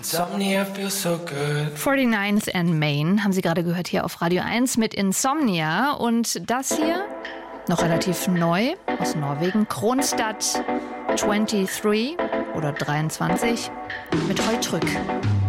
Insomnia feels so good. 49th and Main haben Sie gerade gehört hier auf Radio 1 mit Insomnia. Und das hier, noch relativ neu, aus Norwegen, Kronstadt 23 oder 23 mit Heutrück.